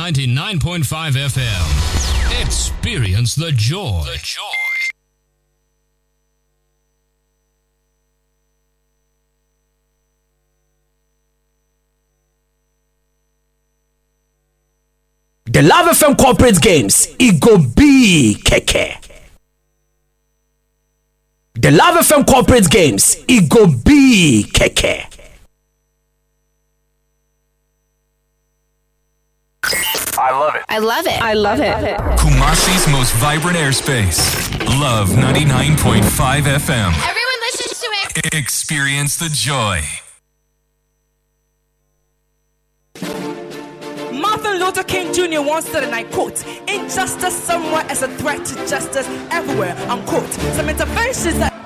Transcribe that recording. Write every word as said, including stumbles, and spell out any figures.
ninety-nine point five F M. Experience the joy. The joy. The Love F M Corporate Games, it go be keke. The Love F M Corporate Games, it go be keke. I love it. I love it. I love it. Kumasi's most vibrant airspace. Love ninety-nine point five F M. Everyone listens to it. Experience the joy. Martin Luther King Junior once said, and I quote, "Injustice somewhere is a threat to justice everywhere," unquote. Some interventions that